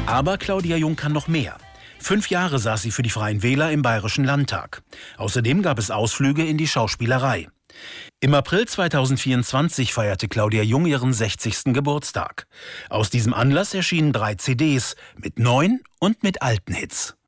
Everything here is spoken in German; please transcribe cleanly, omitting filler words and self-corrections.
Aber Claudia Jung kann noch mehr. 5 Jahre saß sie für die Freien Wähler im Bayerischen Landtag. Außerdem gab es Ausflüge in die Schauspielerei. Im April 2024 feierte Claudia Jung ihren 60. Geburtstag. Aus diesem Anlass erschienen 3 CDs mit neuen und mit alten Hits.